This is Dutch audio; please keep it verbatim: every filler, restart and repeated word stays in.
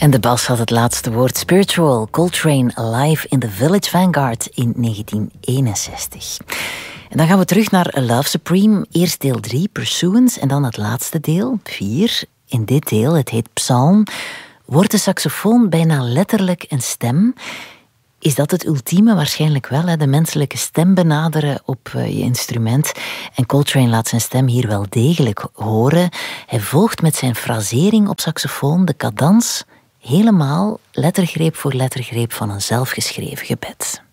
En de bas had het laatste woord. Spiritual, Coltrane Live in the Village Vanguard in negentien eenenzestig. En dan gaan we terug naar A Love Supreme. Eerst deel drie, Pursuance, en dan het laatste deel, vier. In dit deel, het heet Psalm, wordt de saxofoon bijna letterlijk een stem. Is dat het ultieme? Waarschijnlijk wel, hè? De menselijke stem benaderen op uh, je instrument. En Coltrane laat zijn stem hier wel degelijk horen. Hij volgt met zijn frasering op saxofoon de cadans helemaal lettergreep voor lettergreep van een zelfgeschreven gebed.